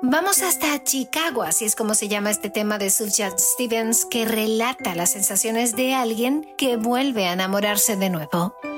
Vamos hasta Chicago, así es como se llama este tema de Sufjan Stevens, que relata las sensaciones de alguien que vuelve a enamorarse de nuevo.